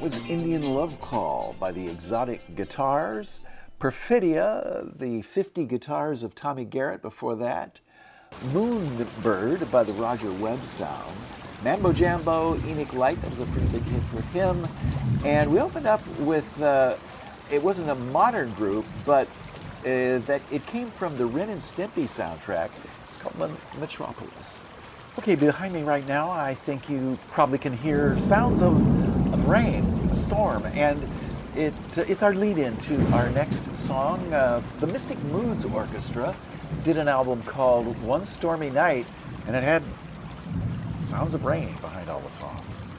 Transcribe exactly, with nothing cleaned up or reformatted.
was Indian Love Call by the Exotic Guitars, Perfidia, the fifty Guitars of Tommy Garrett before that, Moonbird by the Roger Webb Sound, Mambo Jambo, Enoch Light, that was a pretty big hit for him, and we opened up with, uh, it wasn't a modern group, but uh, that it came from the Ren and Stimpy soundtrack. It's called Metropolis. Okay, behind me right now, I think you probably can hear sounds of, of rain, a storm, and it, uh, it's our lead-in to our next song. Uh, the Mystic Moods Orchestra did an album called One Stormy Night, and it had sounds of rain behind all the songs.